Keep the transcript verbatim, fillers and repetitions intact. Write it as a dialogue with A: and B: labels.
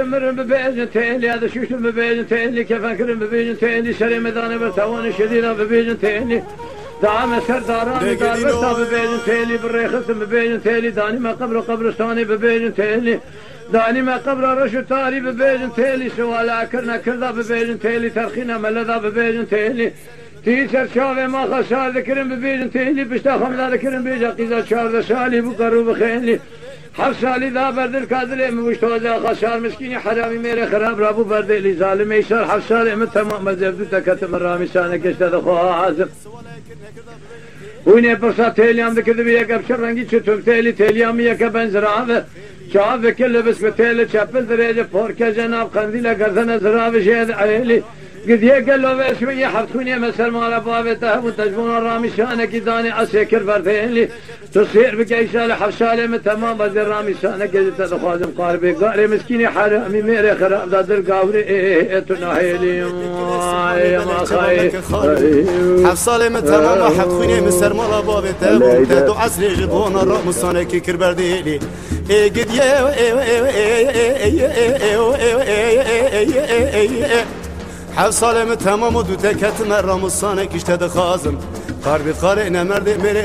A: مرن ببيجن تيلي هذا شوشن ببيجن تيلي كيف أكرم ببيجن تيلي شري مداني برتواني شديدة ببيجن تيلي دعم سرداران دار برتا ببيجن تيلي بالريخص ببيجن تيلي داني ما قبر قبرستاني ببيجن تيلي داني ما قبر رشو تاري ببيجن تيلي سوالا كرنا كردا ببيجن تيلي ترخينا ملدا ببيجن تيلي تيسر شاوه ما خسار ذكرن ببيجن تيلي بشتا خمدا ذكرن بيجا قيزا شار شالي بقرو بخيلي هر سالی دا بردل کادله مشتوزه خسار مسکینی حرامی میره خراب رابو بردلی ظالم ایشار هر سال من تمام مزبدو تکت من رامیسانه کشته دخواه عازم وینه پرسا تیلیام دکرده بی یک ابشر رنگی چطور تیلی تیلیام یک بنزرابه چاوه کل بس به تیل چپل دریجه پورکه جناب قندیل گردن زرابه شید عیلی قد يقلوا باسمي حفظوني مثل ما ربابته وتجمون الرامشانه كداني عسكر بردينلي تصير بكيسال حفصالي من تمام بدر رامشانه قد تدخل قاربي قاري مسكيني حرامي ميري خراب دادر قاوري تناهيلي يا ما خاي
B: حفصالي من تمام حفظوني مثل ما ربابته وتدو عسلي جبون الرامشانه كيكر بردينلي قد يا حفصالم تمام و دو تکت مرام و سانه کشته دخازم قربی خاره نمرد میره